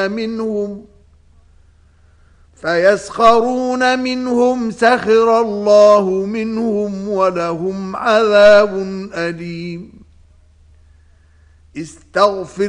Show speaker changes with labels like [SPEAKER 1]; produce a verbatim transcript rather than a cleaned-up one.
[SPEAKER 1] فيسخرون منهم فيسخرون منهم سخر الله منهم ولهم عذاب أليم. استغفر